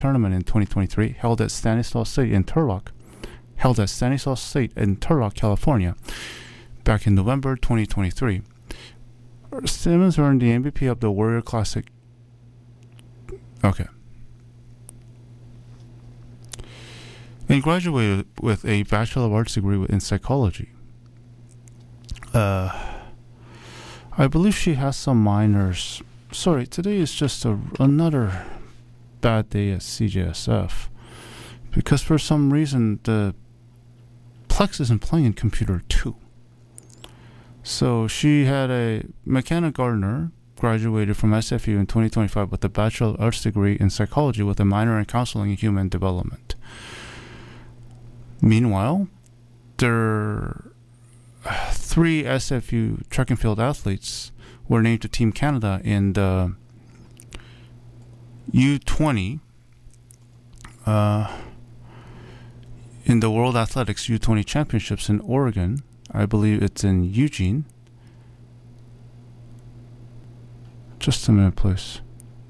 tournament in 2023 held at Stanislaus State in Turlock, California, back in November 2023. Simmons earned the MVP of the Warrior Classic. Okay. And graduated with a Bachelor of Arts degree in psychology. I believe she has some minors. Sorry, today is just another bad day at CJSF. Because for some reason, the Plex isn't playing in Computer 2. So she had a McKenna Gardner, graduated from SFU in 2025 with a Bachelor of Arts degree in psychology with a minor in counseling and human development. Meanwhile, there three SFU track and field athletes were named to Team Canada in the U20 in the World Athletics U20 Championships in Oregon. I believe it's in Eugene. Just a minute, please.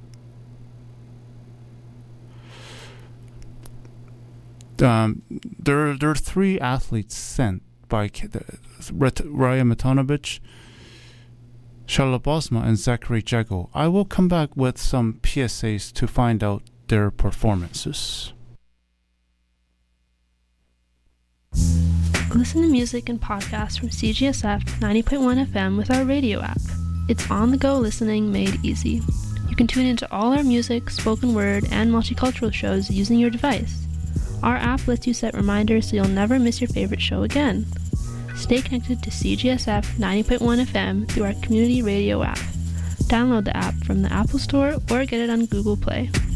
There are three athletes sent by Raya Matanovich, Charlotte Bosma, and Zachary Jago. I will come back with some PSAs to find out their performances. Listen to music and podcasts from CGSF 90.1 FM with our radio app. It's on-the-go listening made easy. You can tune into all our music, spoken word, and multicultural shows using your device. Our app lets you set reminders so you'll never miss your favorite show again. Stay connected to CGSF 90.1 FM through our community radio app. Download the app from the Apple Store or get it on Google Play.